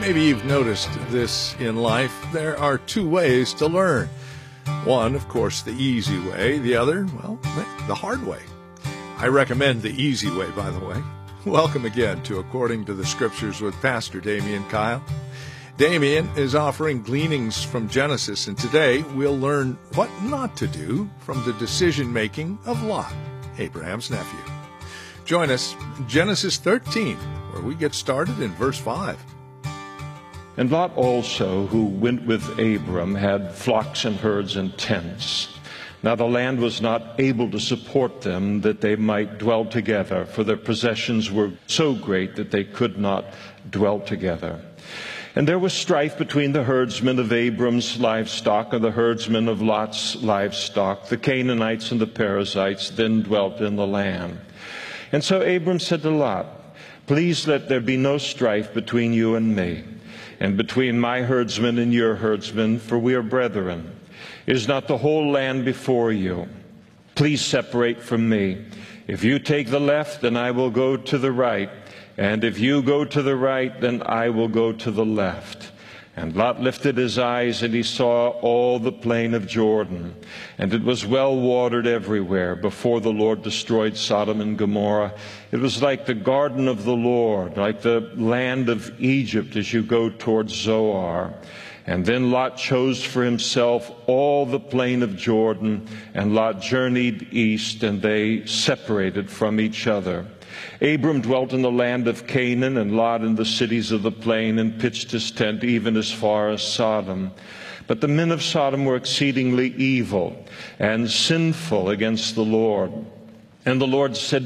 Maybe you've noticed this in life. There are two ways to learn. One, of course, the easy way. The other, well, the hard way. I recommend the easy way, by the way. Welcome again to According to the Scriptures with Pastor Damian Kyle. Damian is offering gleanings from Genesis, and today we'll learn what not to do from the decision-making of Lot, Abraham's nephew. Join us in Genesis 13, where we get started in verse 5. And Lot also, who went with Abram, had flocks and herds and tents. Now the land was not able to support them, that they might dwell together, for their possessions were so great that they could not dwell together. And there was strife between the herdsmen of Abram's livestock and the herdsmen of Lot's livestock. The Canaanites and the Perizzites then dwelt in the land. And so Abram said to Lot, "Please let there be no strife between you and me, and between my herdsmen and your herdsmen, for we are brethren. Is not the whole land before you? Please separate from me. If you take the left, then I will go to the right. And if you go to the right, then I will go to the left." And Lot lifted his eyes, and he saw all the plain of Jordan, and it was well watered everywhere, before the Lord destroyed Sodom and Gomorrah. It was like the garden of the Lord, like the land of Egypt as you go towards Zoar. And then Lot chose for himself all the plain of Jordan, and Lot journeyed east, and they separated from each other. Abram dwelt in the land of Canaan, and Lot in the cities of the plain, and pitched his tent even as far as Sodom. But the men of Sodom were exceedingly evil and sinful against the Lord. And the Lord said